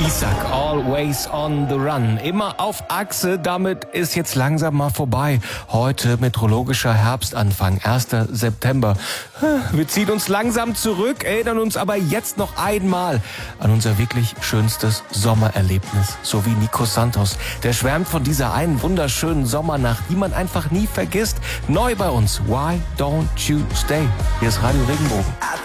Isaac, always on the run. Immer auf Achse, damit ist jetzt langsam mal vorbei. Heute meteorologischer Herbstanfang, 1. September. Wir ziehen uns langsam zurück, erinnern uns aber jetzt noch einmal an unser wirklich schönstes Sommererlebnis. So wie Nico Santos. Der schwärmt von dieser einen wunderschönen Sommernacht, die man einfach nie vergisst. Neu bei uns, Why Don't You Stay? Hier ist Radio Regenbogen.